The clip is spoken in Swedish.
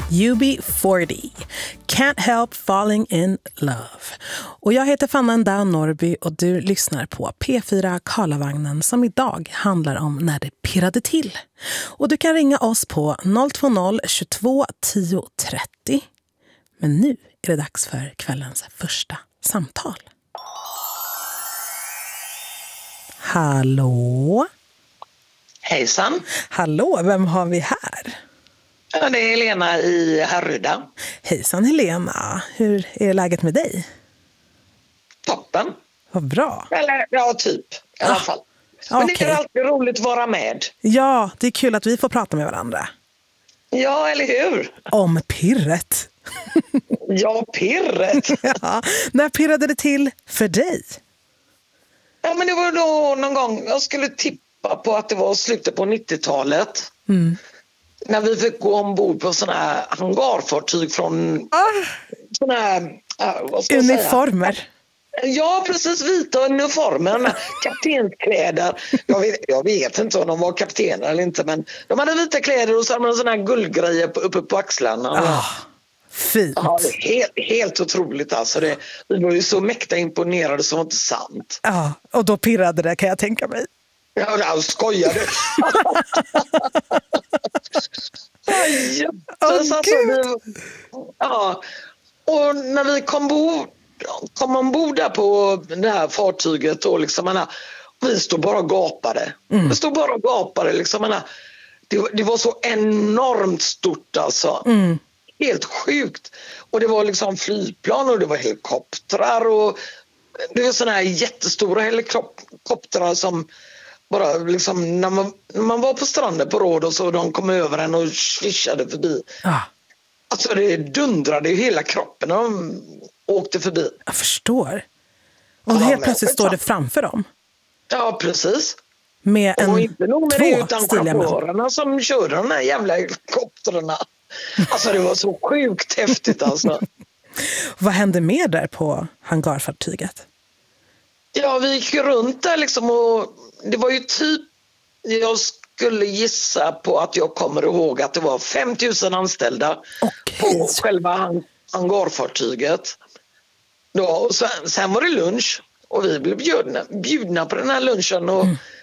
UB40, Can't Help Falling in Love. Och jag heter Fanna Endau Norrby och du lyssnar på P4 Karlavagnen som idag handlar om när det pirrade till. Och du kan ringa oss på 020 22 10 30. Men nu är det dags för kvällens första samtal. Hallå? Hejsan. Hallå, vem har vi här? Ja, det är Helena i Härryda. Hejsan Helena, hur är läget med dig? Toppen. Vad bra. Eller ja, typ i alla fall. Men det är alltid roligt att vara med. Ja, det är kul att vi får prata med varandra. Ja, eller hur? Om pirret. Ja, pirret. Ja, när pirrade det till för dig? Ja, men det var då någon gång jag skulle tippa på att det var slutet på 90-talet. Mm. När vi fick gå ombord på sådana här hangarfartyg från såna här, vad ska jag säga? Uniformer. Ja, precis, vita uniformer, kaptenskläder. Jag vet inte om de var kaptener eller inte, men de hade vita kläder och så hade man såna här guldgrejer uppe på axlarna. Fint. Ja, helt otroligt alltså. Vi var ju så mäkta imponerade som inte sant. Ja, och då pirrade det kan jag tänka mig. Ja, jag skojade. Ja, och när vi kom ombord där på det här fartyget och liksom, vi stod bara och gapade. Vi stod bara och gapade liksom, det var så enormt stort alltså. Helt sjukt. Och det var liksom flygplan och det var helikoptrar och det var såna här jättestora helikoptrar som bara liksom när man var på stranden på Rhodos och de kom över en och svischade förbi. Alltså det dundrade ju hela kroppen när de åkte förbi. Jag förstår. Och helt plötsligt står det framför dem. Ja, precis. Med och inte nog med det, utan stiliga chaufförerna som körde de här jävla helikoptrarna. Alltså det var så sjukt häftigt alltså. Vad hände mer där på hangarfartyget? Ja, vi gick runt där liksom och det var ju typ, jag skulle gissa på att jag kommer ihåg att det var 5 000 anställda på själva hangarfartyget. Då, och sen var det lunch och vi blev bjudna på den här lunchen och